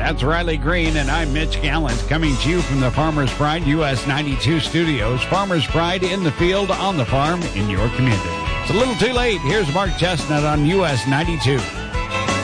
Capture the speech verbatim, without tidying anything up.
That's Riley Green, and I'm Mitch Gallant, coming to you from the Farmers Pride U S ninety-two studios. Farmers Pride in the field, on the farm, in your community. It's a little too late. Here's Mark Chestnut on U S ninety-two.